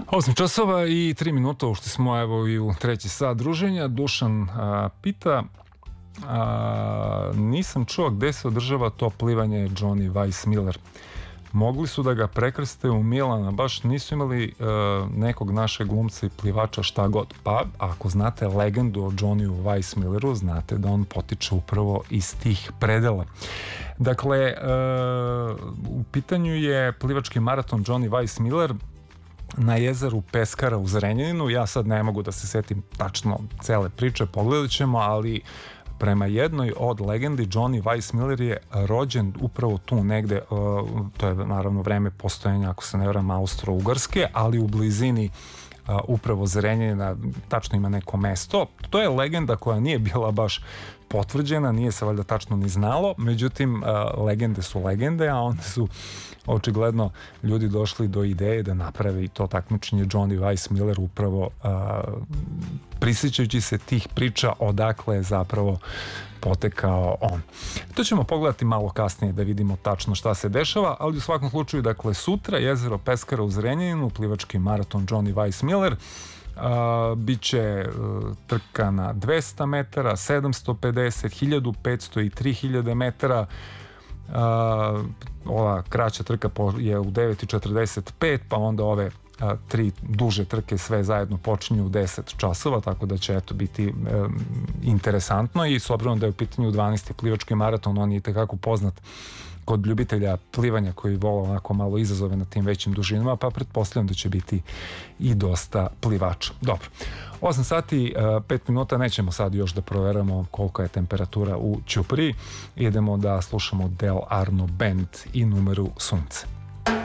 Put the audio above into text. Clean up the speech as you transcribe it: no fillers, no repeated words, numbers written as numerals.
8 časova i 3 minuta, ušli smo evo i u treći sat druženja. Dušan pita, nisam čuo gde se održava to plivanje Johnny Weissmuller. Mogli su da ga prekrste u Milana, baš nisu imali nekog našeg glumca i plivača, šta god. Pa, ako znate legendu o Johnny Weissmulleru, znate da on potiče upravo iz tih predela. Dakle, u pitanju je plivački maraton Johnny Weissmuller na jezeru Peskara u Zrenjaninu. Ja sad ne mogu da se setim tačno cele priče, pogledat ćemo, ali prema jednoj od legendi Johnny Weissmuller je rođen upravo tu negde, to je naravno vreme postojanja, ako se ne varam, Austro-Ugarske, ali u blizini upravo Zrenjanina, tačno ima neko mesto. To je legenda koja nije bila baš potvrđena, nije se valjda tačno ni znalo, međutim legende su legende, a onda su očigledno ljudi došli do ideje da naprave i to takmičenje Johnny Weissmuller upravo prisjećajući se tih priča odakle je zapravo potekao on. To ćemo pogledati malo kasnije da vidimo tačno šta se dešava, ali u svakom slučaju, dakle, sutra jezero Peskara u Zrenjaninu, plivački maraton Johnny Weissmuller. Biće trka na 200 metara, 750, 1500 i 3000 metara. Ova kraća trka je u 9:45, pa onda ove tri duže trke sve zajedno počinju u 10 časova, tako da će eto biti interesantno, i s obzirom da je u pitanju 12. plivački maraton, on je itekako poznat kod ljubitelja plivanja koji vole onako malo izazove na tim većim dužinama, pa pretpostavljam da će biti i dosta plivača. Dobro, 8 sati 5 minuta, nećemo sad još da proveramo kolika je temperatura u Ćupriji. Idemo da slušamo Del Arno Band i numeru Sunce.